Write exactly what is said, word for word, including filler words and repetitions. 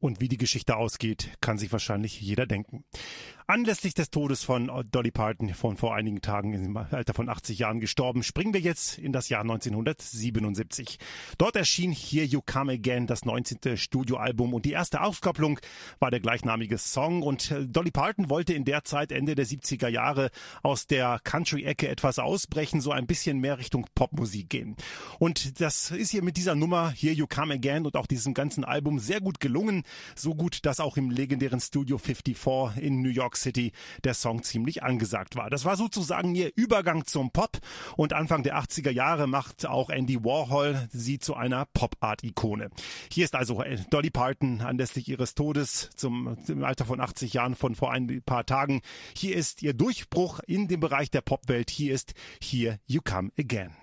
Und wie die Geschichte ausgeht, kann sich wahrscheinlich jeder denken. Anlässlich des Todes von Dolly Parton, von vor einigen Tagen im Alter von achtzig Jahren gestorben, springen wir jetzt in das Jahr neunzehnhundertsiebenundsiebzig. Dort erschien Here You Come Again, das neunzehnte Studioalbum, und die erste Auskopplung war der gleichnamige Song. Und Dolly Parton wollte in der Zeit, Ende der siebziger Jahre, aus der Country-Ecke etwas ausbrechen, so ein bisschen mehr Richtung Popmusik gehen. Und das ist ihr mit dieser Nummer Here You Come Again und auch diesem ganzen Album sehr gut gelungen. So gut, dass auch im legendären Studio vierundfünfzig in New York City der Song ziemlich angesagt war. Das war sozusagen ihr Übergang zum Pop, und Anfang der achtziger Jahre macht auch Andy Warhol sie zu einer Pop-Art-Ikone. Hier ist also Dolly Parton anlässlich ihres Todes zum, im Alter von achtzig Jahren von vor ein paar Tagen. Hier ist ihr Durchbruch in dem Bereich der Popwelt. Hier ist Here You Come Again.